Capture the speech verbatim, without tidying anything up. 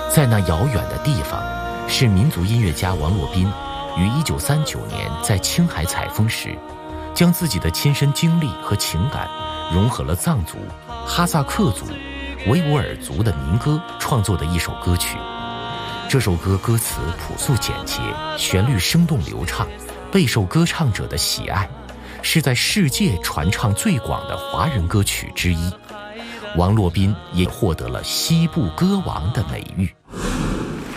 在那遥远的地方，是民族音乐家王洛宾于一九三九年在青海采风时，将自己的亲身经历和情感融合了藏族、哈萨克族、维吾尔族的民歌创作的一首歌曲。这首歌歌词朴素简洁，旋律生动流畅，备受歌唱者的喜爱，是在世界传唱最广的华人歌曲之一。王洛宾也获得了西部歌王的美誉。